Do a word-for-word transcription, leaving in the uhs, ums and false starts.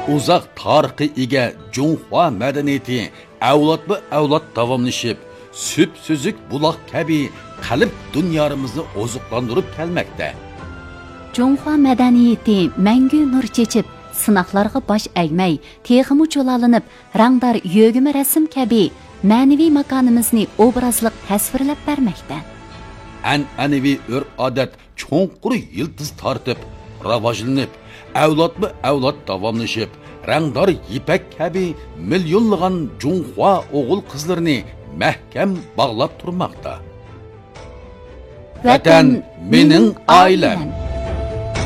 uzoq tarixi ega Junhua madaniyati avlodma avlod davomlashib, süp-süzük buloq kabi qalb dunyomizni oziqlantirib kelmoqda. Junhua madaniyati mangu nur chechib, sinoqlarga bosh egmay, texmi cho'lalinib, rangdor yo'g'imi rasm kabi ma'naviy makonimizni obrazliq tasvirlab bermoqda. An'anaviy urf-odat cho'nqur yildiz tortib, rivojlanib, avlodma avlod davomlashib, rangdor ipak kabi millionlagan Junhua o'g'il qizlarini mahkam bog'lab turmoqda. Vatan mening oilam.